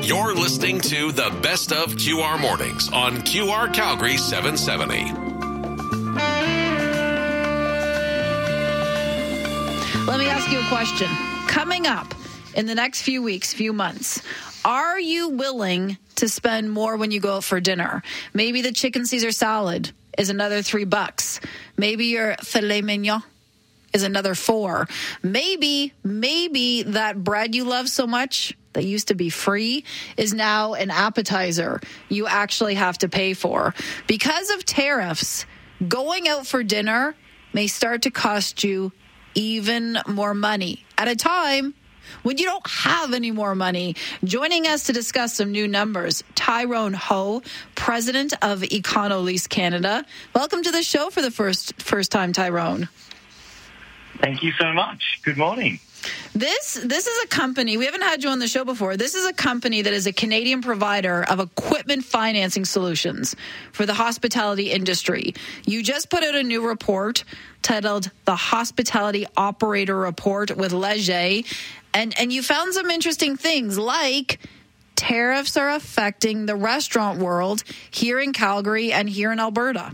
You're listening to the Best of QR Mornings on QR Calgary 770. Let me ask you a question. Coming up in the next few weeks, few months, are you willing to spend more when you go out for dinner? Maybe the chicken Caesar salad is another $3. Maybe your filet mignon is another $4. Maybe that bread you love so much that used to be free is now an appetizer you actually have to pay for. Because of tariffs, going out for dinner may start to cost you even more money at a time when you don't have any more money. Joining us to discuss some new numbers, Tyrone Ho, president of Econolease Canada. Welcome to the show for the first time, Tyrone. Thank you so much. Good morning. This is a company, we haven't had you on the show before. This is a company that is a Canadian provider of equipment financing solutions for the hospitality industry. You just put out a new report titled The Hospitality Operator Report with Leger, and you found some interesting things like tariffs are affecting the restaurant here in Calgary and here in Alberta.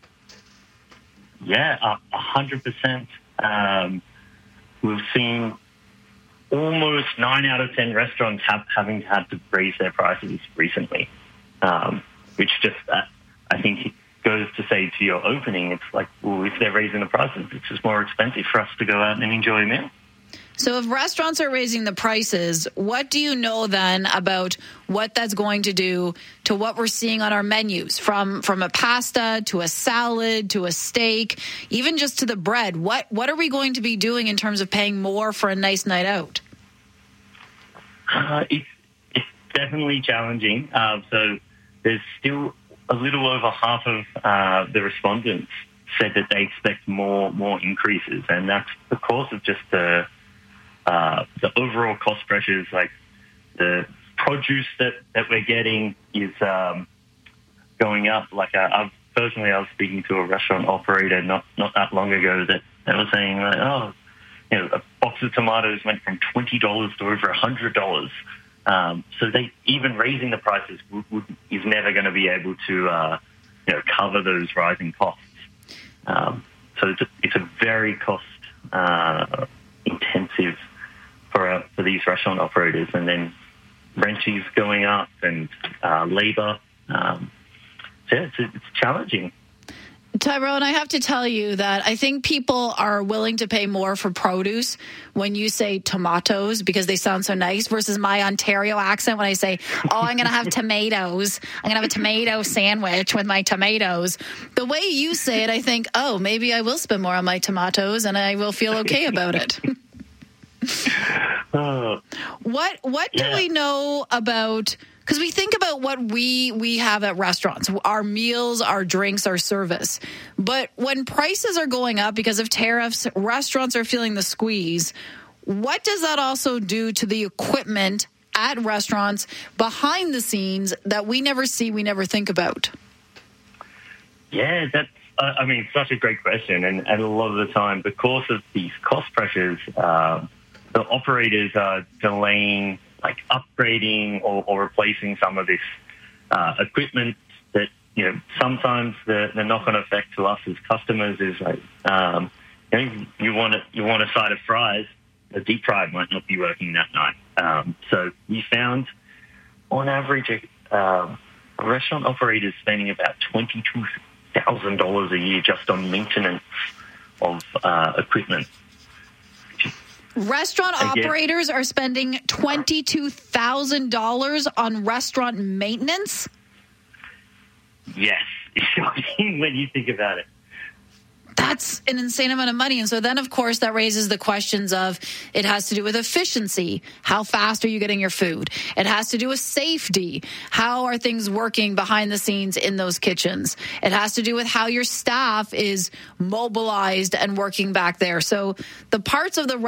Yeah, 100%. We've seen almost 9 out of 10 restaurants having had to raise their prices recently, which just, I think, goes to say to your opening, it's like, well, if they're raising the prices, it's just more expensive for us to go out and enjoy a meal. So if restaurants are raising the prices, what do you know then about what that's going to do to what we're seeing on our menus, from a pasta to a salad to a steak, even just to the bread? What are we going to be doing in terms of paying more for a nice night out? It's definitely challenging. So there's still a little over half of the respondents said that they expect more increases, and that's because of just the overall cost pressures. Like the produce that we're getting is going up. Like personally, I was speaking to a restaurant operator not that long ago that they were saying, like, a box of tomatoes went from $20 to over $100. So they even raising the prices is never going to be able to cover those rising costs. So it's a very cost intensive for these restaurant operators, and then rent is going up and labor. So it's challenging. Tyrone, I have to tell you that I think people are willing to pay more for produce when you say tomatoes because they sound so nice versus my Ontario accent when I say, I'm going to have tomatoes. I'm going to have a tomato sandwich with my tomatoes. The way you say it, I think, maybe I will spend more on my tomatoes and I will feel okay about it. What do we know about, because we think about what we have at restaurants, our meals, our drinks, our service. But when prices are going up because of tariffs, restaurants are feeling the squeeze. What does that also do to the equipment at restaurants behind the scenes that we never see, we never think about? Yeah, that's, such a great question. And a lot of the time, because of these cost pressures, the operators are delaying, like upgrading or replacing some of this equipment that, sometimes the knock-on effect to us as customers is like, you want a side of fries, the deep fry might not be working that night. So we found, on average, a restaurant operator is spending about $22,000 a year just on maintenance of equipment. Restaurant operators are spending $22,000 on restaurant maintenance? Yes. It's shocking when you think about it. That's an insane amount of money. And so then, of course, that raises the questions of, it has to do with efficiency. How fast are you getting your food? It has to do with safety. How are things working behind the scenes in those kitchens? It has to do with how your staff is mobilized and working back there. So the parts of the